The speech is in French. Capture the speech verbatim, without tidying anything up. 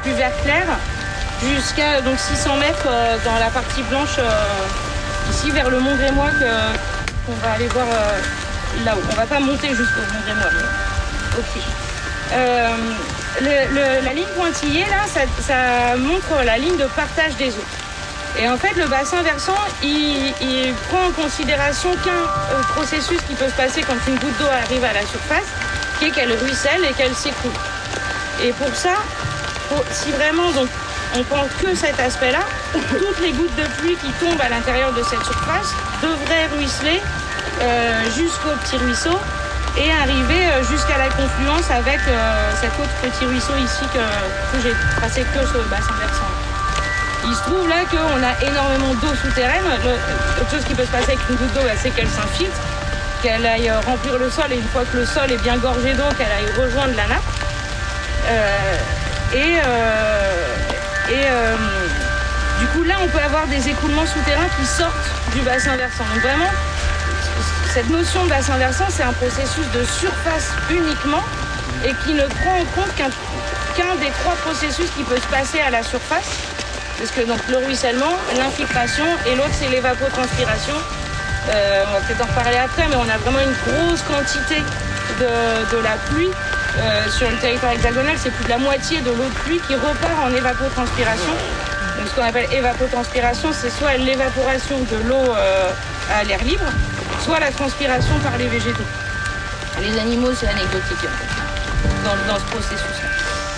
plus vert clair, jusqu'à donc six cents mètres euh, dans la partie blanche, euh, ici vers le Mont Grémois, qu'on va aller voir euh, là-haut. On va pas monter jusqu'au Mont Grémois, mais ok. Euh, le, le, la ligne pointillée, là, ça, ça montre la ligne de partage des eaux. Et en fait, le bassin versant, il, il prend en considération qu'un euh, processus qui peut se passer quand une goutte d'eau arrive à la surface, qui est qu'elle ruisselle et qu'elle s'écoule. Et pour ça, pour, si vraiment donc, on prend que cet aspect-là, toutes les gouttes de pluie qui tombent à l'intérieur de cette surface devraient ruisseler euh, jusqu'au petit ruisseau et arriver euh, jusqu'à la confluence avec euh, cet autre petit ruisseau ici que, que j'ai tracé que ce bassin versant. Il se trouve là qu'on a énormément d'eau souterraine. L'autre chose qui peut se passer avec une goutte d'eau, c'est qu'elle s'infiltre, qu'elle aille remplir le sol, et une fois que le sol est bien gorgé d'eau, qu'elle aille rejoindre la nappe. Euh, et euh, et euh, du coup, là, on peut avoir des écoulements souterrains qui sortent du bassin versant. Donc vraiment, cette notion de bassin versant, c'est un processus de surface uniquement et qui ne prend en compte qu'un qu'un des trois processus qui peut se passer à la surface. Parce que donc le ruissellement, l'infiltration et l'autre c'est l'évapotranspiration. Euh, on va peut-être en reparler après, mais on a vraiment une grosse quantité de, de la pluie euh, sur le territoire hexagonal. C'est plus de la moitié de l'eau de pluie qui repart en évapotranspiration. Donc ce qu'on appelle évapotranspiration, c'est soit l'évaporation de l'eau euh, à l'air libre, soit la transpiration par les végétaux. Les animaux, c'est anecdotique en fait, dans, dans ce processus.